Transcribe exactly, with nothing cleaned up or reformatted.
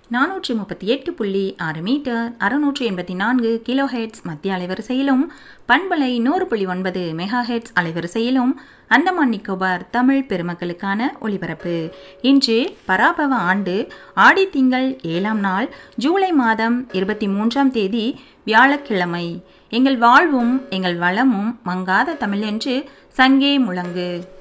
நானூற்றி முப்பத்தி எட்டு புள்ளி ஆறு மீட்டர் அறுநூற்றி எண்பத்தி நான்கு கிலோ ஹெட்ஸ் மத்திய அலைவரிசையிலும் பண்பலை நூறு புள்ளி ஒன்பது மெகா ஹெட்ஸ் அலைவரிசையிலும் அந்தமான் நிக்கோபார் தமிழ் பெருமக்களுக்கான ஒலிபரப்பு. இன்று பராபவ ஆண்டு ஆடி திங்கள் ஏழாம் நாள் ஜூலை மாதம் இருபத்தி மூன்றாம் தேதி வியாழக்கிழமை. எங்கள் வாழ்வும் எங்கள் வளமும் மங்காத தமிழ் என்று சங்கே முழங்கு.